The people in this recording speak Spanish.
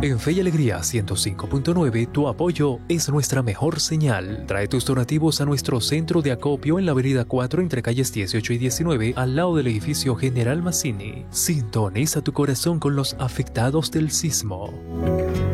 En Fe y Alegría 105.9, tu apoyo es nuestra mejor señal. Trae tus donativos a nuestro centro de acopio en la avenida 4 entre calles 18 y 19, al lado del edificio General Mazzini. Sintoniza tu corazón con los afectados del sismo.